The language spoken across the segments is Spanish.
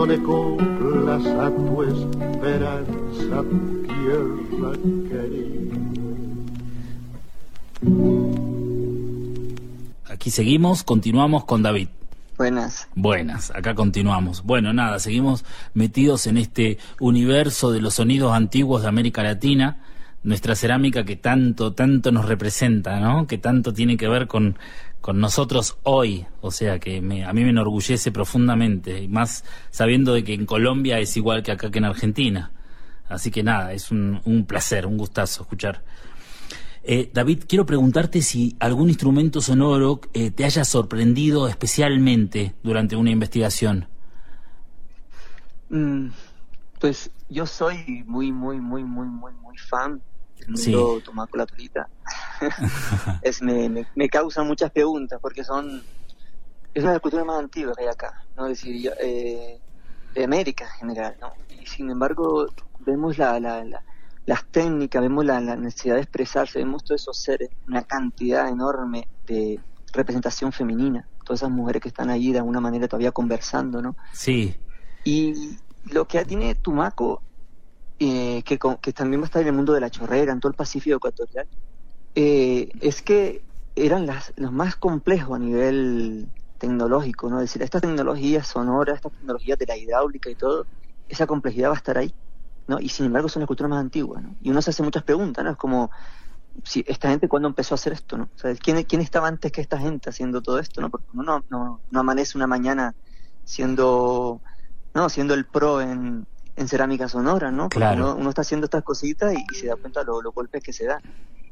Pone coplas a tu esperanza, tierra querida. Aquí seguimos, continuamos con David. Buenas, acá continuamos. Bueno, nada, seguimos metidos en este universo de los sonidos antiguos de América Latina, nuestra cerámica que tanto nos representa, ¿no? Que tanto tiene que ver con nosotros hoy, o sea que a mí me enorgullece profundamente, y más sabiendo de que en Colombia es igual que acá que en Argentina. Así que nada, es un placer, un gustazo escuchar. David, quiero preguntarte si algún instrumento sonoro te haya sorprendido especialmente durante una investigación. Pues yo soy muy fan del mundo Tumaco La Turita. Me causa muchas preguntas porque es una de las culturas más antiguas que hay acá, ¿no? Es decir, de América en general, ¿no? Y sin embargo vemos las técnicas, vemos la necesidad de expresarse, vemos todos esos seres, una cantidad enorme de representación femenina, todas esas mujeres que están allí de alguna manera todavía conversando, ¿no? Sí. Y lo que tiene Tumaco, que también va a estar en el mundo de la chorrera, en todo el Pacífico ecuatorial, es que eran los más complejos a nivel tecnológico, ¿no? Es decir, estas tecnologías sonoras, estas tecnologías de la hidráulica y todo, esa complejidad va a estar ahí, ¿no? Y sin embargo son las culturas más antiguas, ¿no? Y uno se hace muchas preguntas, ¿no? Es como, si esta gente cuándo empezó a hacer esto, ¿no? O sea, ¿quién estaba antes que esta gente haciendo todo esto, ¿no? Porque uno no amanece una mañana siendo el pro en cerámica sonora, ¿no? Porque claro. uno está haciendo estas cositas y se da cuenta los golpes que se dan.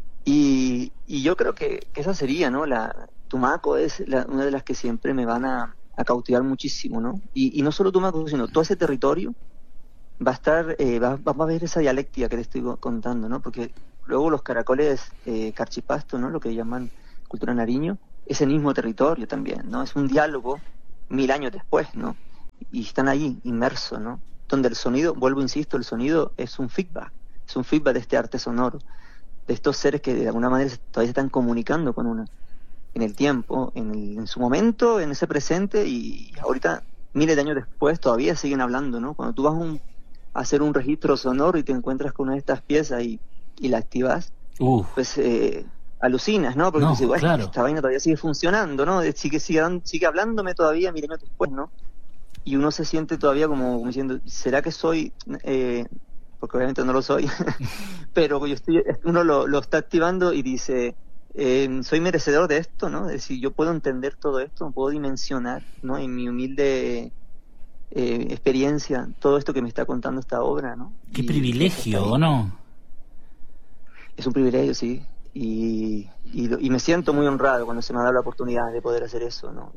Y yo creo que esa sería, ¿no? Tumaco es una de las que siempre me van a cautivar muchísimo, ¿no? Y no solo Tumaco, sino todo ese territorio va a estar, va a haber esa dialéctica que te estoy contando, ¿no? Porque luego los caracoles Carchipasto, ¿no? Lo que llaman cultura Nariño, es el mismo territorio también, ¿no? Es un diálogo 1000 años después, ¿no? Y están ahí, inmersos, ¿no? Donde el sonido, vuelvo, insisto, el sonido es un feedback de este arte sonoro, de estos seres que de alguna manera todavía se están comunicando con uno, en el tiempo, en su momento, en ese presente, y ahorita, miles de años después, todavía siguen hablando, ¿no? Cuando tú vas a hacer un registro sonoro y te encuentras con una de estas piezas y la activas, pues alucinas, ¿no? Porque dices, bueno, claro. Esta vaina todavía sigue funcionando, ¿no? Sigue hablándome todavía 1000 años después, ¿no? Y uno se siente todavía como diciendo, ¿será que soy? Porque obviamente no lo soy, pero uno lo está activando y dice, soy merecedor de esto, ¿no? Es decir, yo puedo entender todo esto, puedo dimensionar, ¿no? En mi humilde experiencia, todo esto que me está contando esta obra, ¿no? Qué privilegio, ¿o no? Es un privilegio, sí. Y me siento muy honrado cuando se me da la oportunidad de poder hacer eso, ¿no?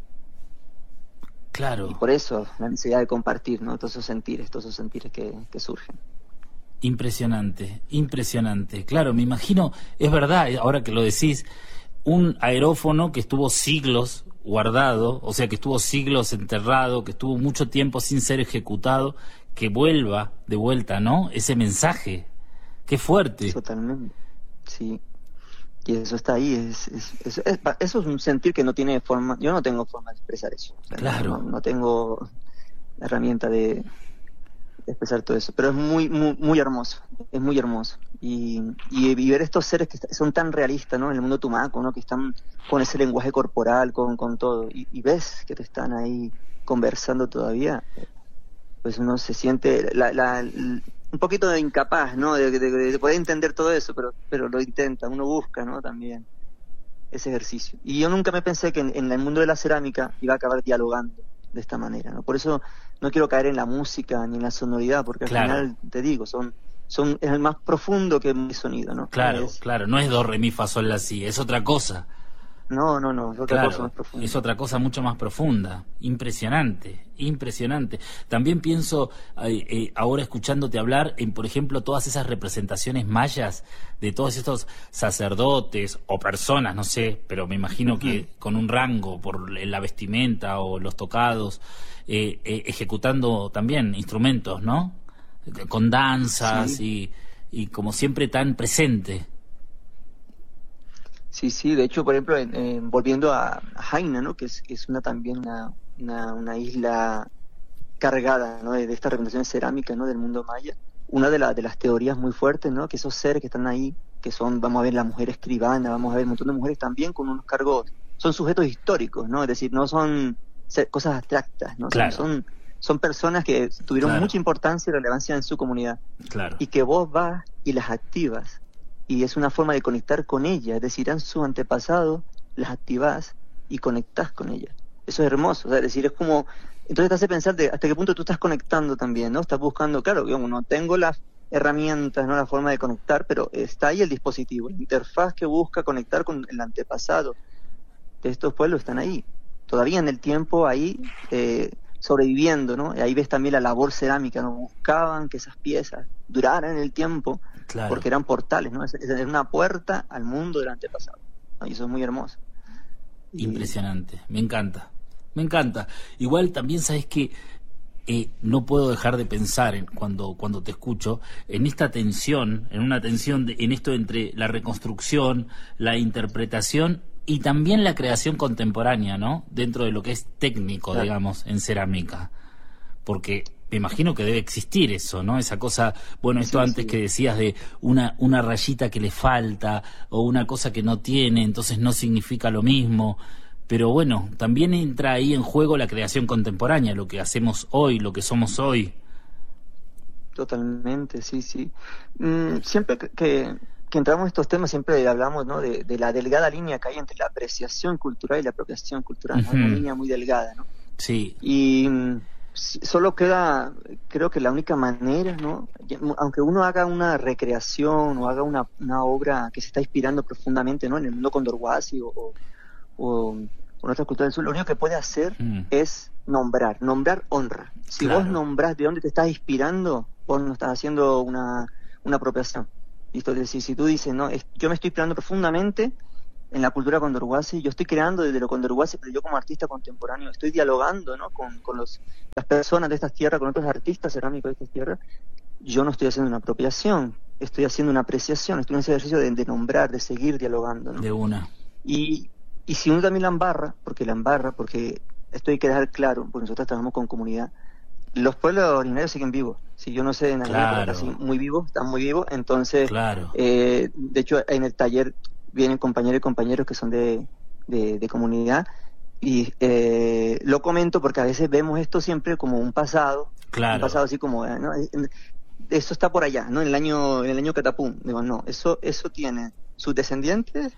Claro. Y por eso la necesidad de compartir, ¿no? Todos esos sentires que surgen. Impresionante. Claro, me imagino, es verdad, ahora que lo decís, un aerófono que estuvo siglos guardado, o sea, que estuvo siglos enterrado, que estuvo mucho tiempo sin ser ejecutado, que vuelva de vuelta, ¿no? Ese mensaje. Qué fuerte. Totalmente, sí. Y eso está ahí, eso es un sentir que no tiene forma, yo no tengo forma de expresar eso. O sea, claro. No tengo herramienta de expresar todo eso, pero es muy hermoso, es muy hermoso. Y ver estos seres que son tan realistas, ¿no? En el mundo tumaco, ¿no? Que están con ese lenguaje corporal, con todo, y ves que te están ahí conversando todavía, pues uno se siente un poquito de incapaz, ¿no? De poder entender todo eso, pero lo intenta, uno busca, ¿no? También ese ejercicio. Y yo nunca me pensé que en el mundo de la cerámica iba a acabar dialogando de esta manera, ¿no? Por eso no quiero caer en la música ni en la sonoridad, porque al final, te digo, es el más profundo que mi sonido, ¿no? Claro, no es do, re, mi, fa, sol, la, si, es otra cosa. No, es otra cosa más profunda. Es otra cosa mucho más profunda. Impresionante. También pienso, ahora escuchándote hablar, en, por ejemplo, todas esas representaciones mayas de todos estos sacerdotes o personas, no sé, pero me imagino que con un rango por la vestimenta o los tocados, ejecutando también instrumentos, ¿no? Con danzas y como siempre tan presente. Sí, de hecho, por ejemplo, volviendo a Jaina, ¿no? Que es también una isla cargada, ¿no? de esta representación cerámica, ¿no? del mundo maya. Una de las teorías muy fuertes, ¿no? que esos seres que están ahí, que son, vamos a ver, la mujer escribana, vamos a ver un montón de mujeres también con unos cargos, son sujetos históricos, ¿no? Es decir, no son cosas abstractas, ¿no? Claro. Son personas que tuvieron Claro. mucha importancia y relevancia en su comunidad. Claro. Y que vos vas y las activas. Y es una forma de conectar con ellas. Es decir, en su antepasado las activás y conectás con ellas. Eso es hermoso. O sea, es decir, es como... Entonces te hace pensar de hasta qué punto tú estás conectando también, ¿no? Estás buscando, claro, yo no tengo las herramientas, no la forma de conectar, pero está ahí el dispositivo, la interfaz que busca conectar con el antepasado de estos pueblos están ahí, todavía en el tiempo ahí, sobreviviendo, ¿no? Y ahí ves también la labor cerámica, ¿no? Buscaban que esas piezas duraran en el tiempo, Claro. porque eran portales, ¿no? Es una puerta al mundo del antepasado, ¿no? Y eso es muy hermoso. Impresionante, me encanta, me encanta. Igual también sabes que no puedo dejar de pensar cuando te escucho en esta tensión, en una tensión en esto entre la reconstrucción, la interpretación y también la creación contemporánea, ¿no? Dentro de lo que es técnico, Claro. digamos, en cerámica. Porque me imagino que debe existir eso, ¿no? Esa cosa, bueno, esto Sí, antes sí. que decías de una rayita que le falta o una cosa que no tiene, entonces no significa lo mismo. Pero bueno, también entra ahí en juego la creación contemporánea, lo que hacemos hoy, lo que somos hoy. Totalmente, sí, sí. Siempre que entramos en estos temas, siempre hablamos, ¿no? de la delgada línea que hay entre la apreciación cultural y la apropiación cultural, ¿no? Ujú. Una línea muy delgada, ¿no? Sí, Y solo queda, creo que la única manera, ¿no? Aunque uno haga una recreación o haga una obra que se está inspirando profundamente, ¿no? En el mundo condorhuasi o en otras culturas del sur, lo único que puede hacer es nombrar honra. Si Claro. vos nombrás de dónde te estás inspirando, vos no estás haciendo una apropiación. ¿Listo? Es decir, si tú dices, no, yo me estoy inspirando profundamente en la cultura condorhuasi, yo estoy creando desde lo condorhuasi, pero yo como artista contemporáneo estoy dialogando, ¿no? con las personas de estas tierras, con otros artistas cerámicos de estas tierras, yo no estoy haciendo una apropiación, estoy haciendo una apreciación, estoy en ese ejercicio de nombrar, de seguir dialogando, ¿no? de una. Y si uno también la embarra, porque esto hay que dejar claro, porque nosotros trabajamos con comunidad, los pueblos originarios siguen vivos. Si yo no sé, en Argentina, pero acá siguen muy vivos, están muy vivos. Entonces, Claro. de hecho, en el taller vienen compañeros y compañeros que son de comunidad. Y lo comento porque a veces vemos esto siempre como un pasado. Claro. Un pasado así como, ¿no? Eso está por allá, ¿no? En el año Catapum. Digo, no, eso tiene sus descendientes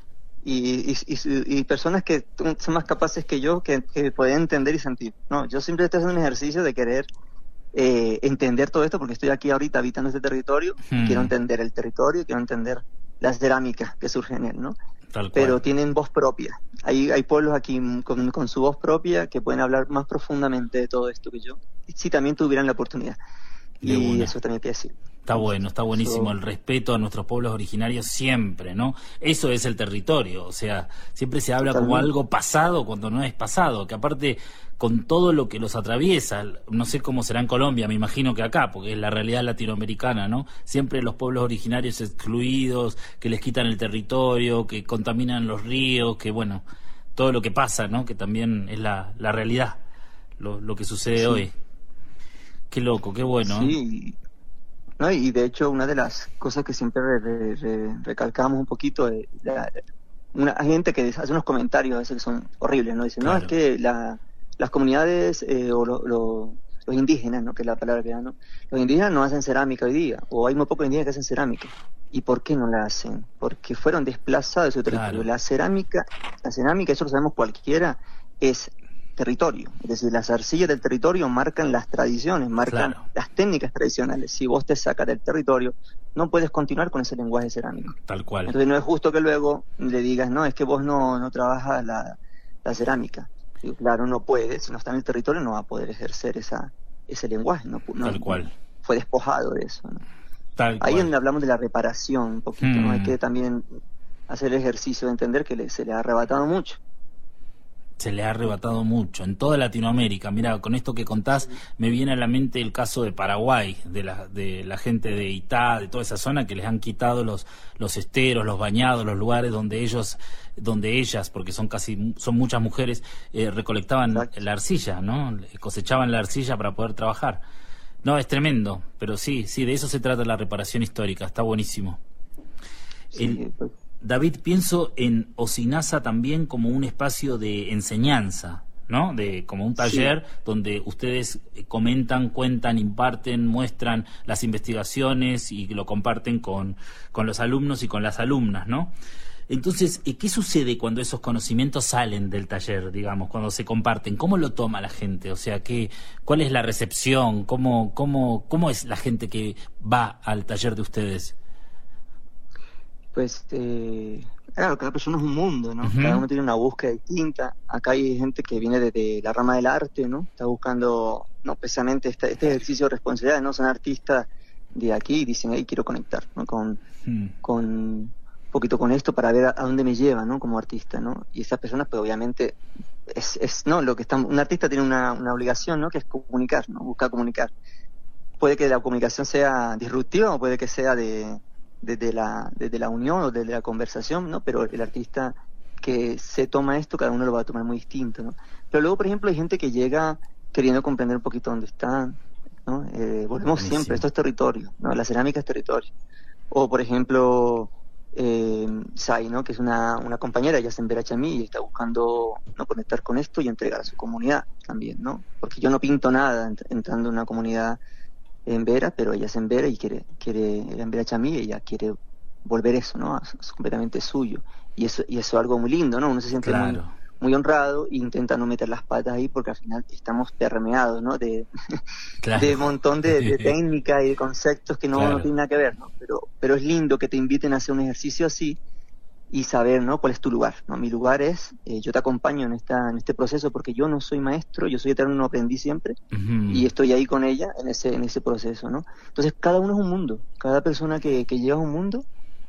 y personas que son más capaces que yo que pueden entender y sentir. No, yo siempre estoy haciendo un ejercicio de querer entender todo esto porque estoy aquí ahorita habitando este territorio, quiero entender el territorio, quiero entender las cerámicas que surgen en él, ¿no? Tal cual. Pero tienen voz propia. Hay pueblos aquí con su voz propia que pueden hablar más profundamente de todo esto que yo, si también tuvieran la oportunidad. De Y una. eso también hay que decir. Está bueno, está buenísimo Eso- el respeto a nuestros pueblos originarios siempre, ¿no? Eso es el territorio, o sea, siempre se habla como Totalmente. algo pasado cuando no es pasado, que aparte con todo lo que los atraviesa, no sé cómo será en Colombia, me imagino que acá, porque es la realidad latinoamericana, ¿no? Siempre los pueblos originarios excluidos, que les quitan el territorio, que contaminan los ríos, que bueno, todo lo que pasa, ¿no? Que también es la realidad, lo que sucede Sí. hoy. Qué loco, qué bueno, ¿eh? Sí, ¿no? Y de hecho una de las cosas que siempre recalcamos un poquito es una gente que hace unos comentarios a veces que son horribles, ¿no? Dice, no, Claro. es que las comunidades o los indígenas, ¿no? Que es la palabra que da, ¿no? Los indígenas no hacen cerámica hoy día, o hay muy pocos indígenas que hacen cerámica. ¿Y por qué no la hacen? Porque fueron desplazados de su territorio. Claro. La cerámica, eso lo sabemos cualquiera, es territorio. Es decir, las arcillas del territorio marcan las tradiciones, marcan Claro. las técnicas tradicionales. Si vos te sacas del territorio, no puedes continuar con ese lenguaje cerámico. Tal cual. Entonces no es justo que luego le digas, no, es que vos no trabajas la cerámica. Digo, claro, no puede, si no está en el territorio no va a poder ejercer ese lenguaje. Tal cual. Fue despojado de eso, ¿no? Tal Ahí cual. donde hablamos de la reparación un poquito, ¿no? Hay que también hacer el ejercicio de entender que se le ha arrebatado mucho. se le ha arrebatado mucho en toda Latinoamérica. Mira, con esto que contás me viene a la mente el caso de Paraguay, de la gente de Itá, de toda esa zona, que les han quitado los esteros, los bañados, los lugares donde ellas, porque son muchas mujeres, recolectaban Exacto. la arcilla, ¿no? Cosechaban la arcilla para poder trabajar. No, es tremendo, pero sí, de eso se trata la reparación histórica, está buenísimo. Sí, pues, David, pienso en Osinasa también como un espacio de enseñanza, ¿no? Como un taller donde ustedes comentan, cuentan, imparten, muestran las investigaciones y lo comparten con los alumnos y con las alumnas, ¿no? Entonces, ¿qué sucede cuando esos conocimientos salen del taller, digamos, cuando se comparten? ¿Cómo lo toma la gente? O sea, ¿cuál es la recepción? ¿Cómo es la gente que va al taller de ustedes? pues claro, cada persona es un mundo, ¿no? Ujú. Cada uno tiene una búsqueda distinta. Acá hay gente que viene desde la rama del arte, ¿no? Está buscando, no, precisamente este ejercicio de responsabilidad, ¿no? Son artistas de aquí y dicen, hey, quiero conectar, ¿no? Con un poquito con esto para ver a dónde me lleva, ¿no? Como artista, ¿no? Y esas personas, pues obviamente, no, un artista tiene una obligación, ¿no? Que es comunicar, ¿no? Buscar comunicar. Puede que la comunicación sea disruptiva o puede que sea desde la unión o desde la conversación, ¿no? Pero el artista que se toma esto, cada uno lo va a tomar muy distinto, ¿no? Pero luego, por ejemplo, hay gente que llega queriendo comprender un poquito dónde están, ¿no? Volvemos Buenísimo. siempre, esto es territorio, ¿no? La cerámica es territorio. O, por ejemplo, Sai, ¿no? Que es una compañera, ella es en Verachamí y está buscando, ¿no? Conectar con esto y entregar a su comunidad también, ¿no? Porque yo no pinto nada entrando en una comunidad en Vera, pero ella es en Vera y quiere en Verachamí, y ella quiere volver eso, ¿no? Es completamente suyo. Y eso es algo muy lindo, ¿no? Uno se siente Claro, muy honrado e intenta no meter las patas ahí porque al final estamos permeados, ¿no? De claro. montón de técnica y de conceptos que no Claro. tienen nada que ver, ¿no? Pero es lindo que te inviten a hacer un ejercicio así y saber, ¿no? Cuál es tu lugar, ¿no? Mi lugar es, yo te acompaño en este proceso porque yo no soy maestro, yo soy eterno aprendiz siempre Ujú. y estoy ahí con ella en ese proceso, ¿no? Entonces cada uno es un mundo, cada persona que llega es un mundo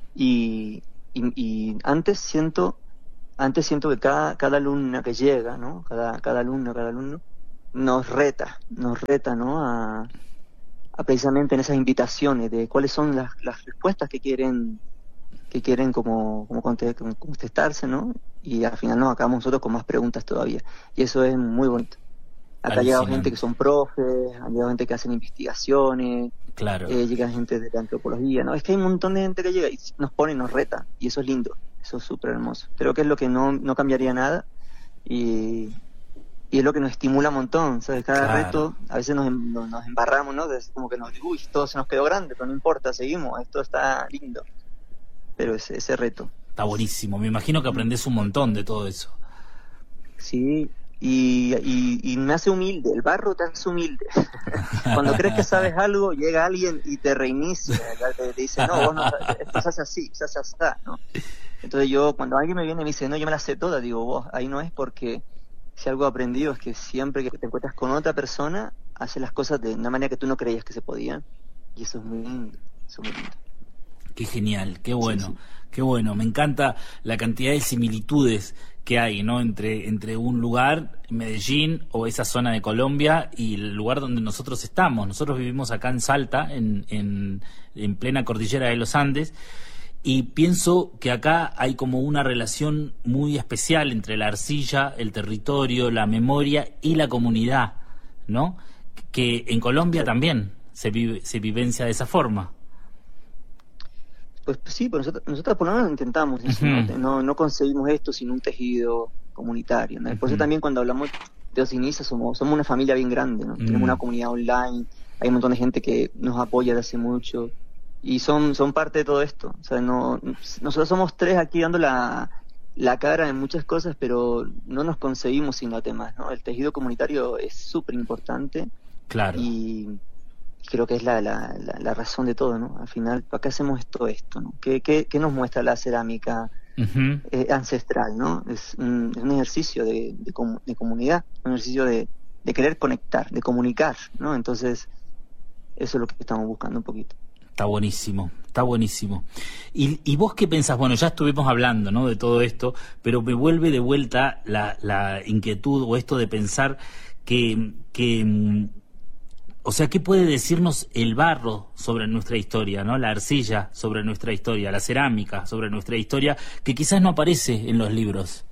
y antes siento que cada alumna que llega, ¿no? Cada alumno nos reta, ¿no? A precisamente en esas invitaciones de cuáles son las respuestas que quieren como contestarse, ¿no? Y al final nos acabamos nosotros con más preguntas todavía. Y eso es muy bonito. Acá ha llegado gente que Alucinante. son profes, ha llegado gente que hacen investigaciones, Claro. llega gente de la antropología, ¿no? Es que hay un montón de gente que llega y nos pone, nos reta, y eso es lindo, eso es súper hermoso. Creo que es lo que no cambiaría nada y es lo que nos estimula un montón, ¿sabes? Cada Claro. reto, a veces nos embarramos, ¿no? Como que uy, todo se nos quedó grande, pero no importa, seguimos, esto está lindo. Pero ese reto. Está buenísimo. Me imagino que aprendés un montón de todo eso. Sí, y me hace humilde, el barro te hace humilde. Cuando crees que sabes algo, llega alguien y te reinicia, te dice, no, vos no, esto se hace así, ¿no? Entonces cuando alguien me viene y me dice, no, yo me la sé toda, digo, vos, ahí no es, porque si algo he aprendido es que siempre que te encuentras con otra persona, hace las cosas de una manera que tú no creías que se podían, y eso es muy lindo, eso es muy lindo. Qué genial, qué bueno, Sí. qué bueno. Me encanta la cantidad de similitudes que hay, ¿no? Entre un lugar, Medellín o esa zona de Colombia y el lugar donde nosotros estamos. Nosotros vivimos acá en Salta, en plena cordillera de los Andes, y pienso que acá hay como una relación muy especial entre la arcilla, el territorio, la memoria y la comunidad, ¿no? Que en Colombia también se vivencia de esa forma. Pues sí, pues nosotros por lo menos intentamos eso, Ujú. no conseguimos esto sin un tejido comunitario, ¿no? Por eso Ujú. también cuando hablamos de Osinisa somos una familia bien grande, ¿no? Tenemos una comunidad online, hay un montón de gente que nos apoya desde hace mucho y son parte de todo esto. O sea, nosotros somos tres aquí dando la cara en muchas cosas, pero no nos concebimos sin los demás, ¿no? El tejido comunitario es súper importante Claro. y creo que es la razón de todo, ¿no? Al final, ¿para qué hacemos esto, ¿no? ¿Qué nos muestra la cerámica Ujú. ancestral, ¿no? Es un ejercicio de comunidad, un ejercicio de querer conectar, de comunicar, ¿no? Entonces, eso es lo que estamos buscando un poquito. Está buenísimo, está buenísimo. ¿Y vos qué pensás? Bueno, ya estuvimos hablando, ¿no?, de todo esto, pero me vuelve de vuelta la inquietud o esto de pensar que o sea, ¿qué puede decirnos el barro sobre nuestra historia, ¿no? La arcilla sobre nuestra historia, la cerámica sobre nuestra historia, que quizás no aparece en los libros?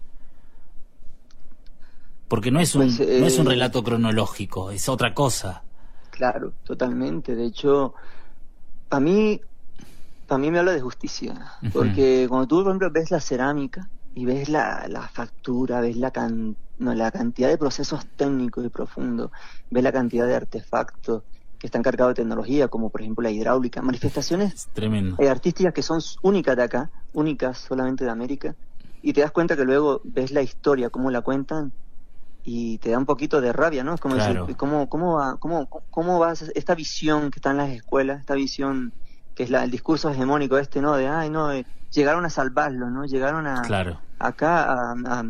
Porque no es un relato cronológico, es otra cosa. Claro, totalmente. De hecho, para mí me habla de justicia, porque cuando tú, por ejemplo, ves la cerámica y ves la factura, ves la cantidad de procesos técnicos y profundos, ves la cantidad de artefactos que están cargados de tecnología, como por ejemplo la hidráulica, manifestaciones artísticas que son únicas de acá, únicas solamente de América, y te das cuenta que luego ves la historia, cómo la cuentan, y te da un poquito de rabia, ¿no? Es como claro. decir, ¿cómo va esta visión que está en las escuelas, esta visión que es el discurso hegemónico ¿no? Llegaron a salvarlo, ¿no? Llegaron claro. acá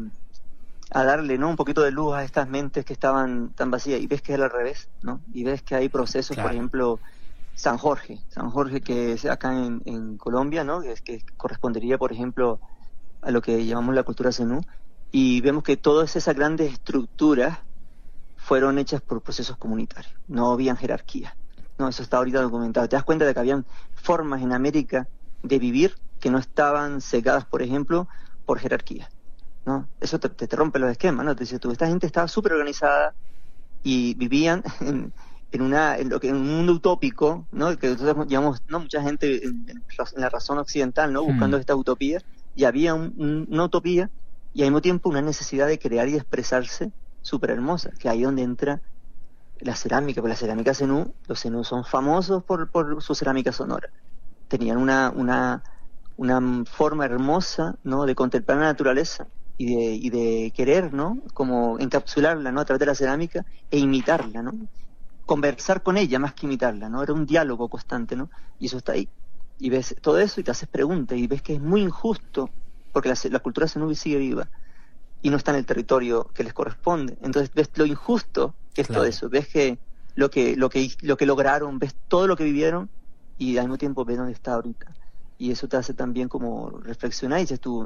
a darle, ¿no?, un poquito de luz a estas mentes que estaban tan vacías, y ves que es al revés, ¿no? Y ves que hay procesos, claro. por ejemplo, San Jorge, que es acá en Colombia, ¿no? Que correspondería, por ejemplo, a lo que llamamos la cultura zenú, y vemos que todas esas grandes estructuras fueron hechas por procesos comunitarios, no habían jerarquía, ¿no? Eso está ahorita documentado. Te das cuenta de que habían formas en América de vivir que no estaban cegadas, por ejemplo, por jerarquía, ¿no? Eso te rompe los esquemas, ¿no? Te dice, esta gente estaba súper organizada y vivían en un mundo utópico, ¿no? Que nosotros llamamos, ¿no?, mucha gente en la razón occidental, ¿no?, buscando esta utopía, y había una utopía y al mismo tiempo una necesidad de crear y de expresarse súper hermosa, que ahí donde entra la cerámica. Porque la cerámica zenú, los zenú son famosos por su cerámica sonora. Tenían una forma hermosa, ¿no?, de contemplar la naturaleza y de querer, ¿no?, como encapsularla, ¿no?, a través de la cerámica e imitarla, ¿no?, conversar con ella más que imitarla, ¿no? Era un diálogo constante, ¿no? Y eso está ahí. Y ves todo eso y te haces preguntas y ves que es muy injusto, porque la cultura zenú sigue viva y no está en el territorio que les corresponde. Entonces ves lo injusto que es todo eso, ves que lo que lograron, ves todo lo que vivieron, y al mismo tiempo ves dónde está ahorita. Y eso te hace también como reflexionar, y dices tú,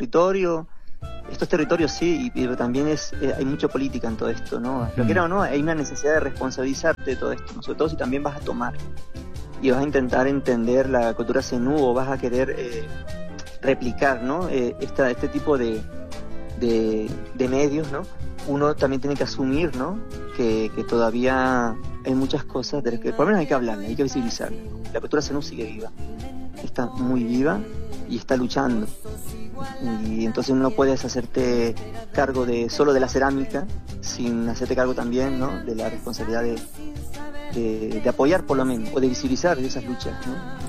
estos territorios sí, pero también hay mucha política en todo esto, ¿no? Lo que era o no, hay una necesidad de responsabilizarte de todo esto, ¿no? Sobre todo si también vas a tomar y vas a intentar entender la cultura zenú, o vas a querer replicar, ¿no?, este tipo de medios, ¿no? Uno también tiene que asumir, ¿no?, que todavía hay muchas cosas de las que por lo menos hay que hablar, hay que visibilizar. La cultura zenú sigue viva, está muy viva y está luchando, y entonces no puedes hacerte cargo solo de la cerámica sin hacerte cargo también, ¿no?, de la responsabilidad de apoyar, por lo menos, o de visibilizar esas luchas, ¿no?